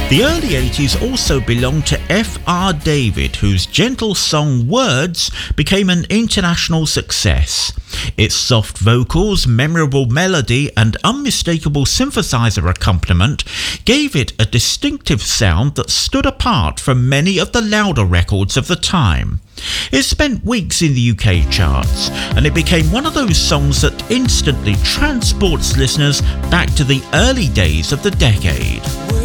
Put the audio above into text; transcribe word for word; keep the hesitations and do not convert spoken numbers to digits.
The early eighties also belonged to F R David, whose gentle song Words became an international success. Its soft vocals, memorable melody and unmistakable synthesizer accompaniment gave it a distinctive sound that stood apart from many of the louder records of the time. It spent weeks in the U K charts, and it became one of those songs that instantly transports listeners back to the early days of the decade.